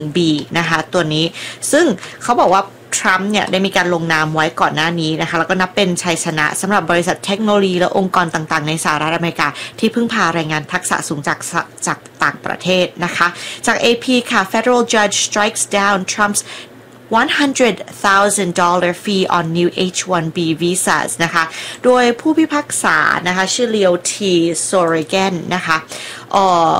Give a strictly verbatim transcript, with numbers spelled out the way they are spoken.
บี นะคะตัวนี้ซึ่งเขาบอกว่าทรัมป์เนี่ยได้มีการลงนามไว้ก่อนหน้านี้นะคะแล้วก็นับเป็นชัยชนะสำหรับบริษัทเทคโนโลยีและองค์กรต่างๆในสหรัฐอเมริกาที่พึ่งพาแรงงานทักษะสูงจากจากต่างประเทศนะคะจาก เอ พี ค่ะ Federal Judge strikes down Trump's one hundred thousand dollars fee on new เอช วัน บี visas นะคะโดยผู้พิพากษานะคะชื่อ Leo T. Sorogan นะคะเอ่อ